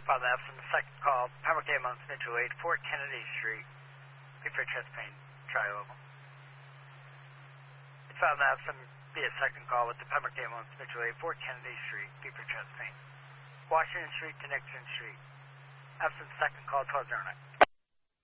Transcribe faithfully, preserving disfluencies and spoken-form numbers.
Father Epson, the second call, Pembroke Avon, Mitchell eight, four Kennedy Street. Be for chest pain, try over. It's Father Epson, be a second call with the Pembroke Avon, Mitchell eight, four Kennedy Street. Be for chest pain. Washington Street to Nixon Street. Epson, second call, twelve oh nine.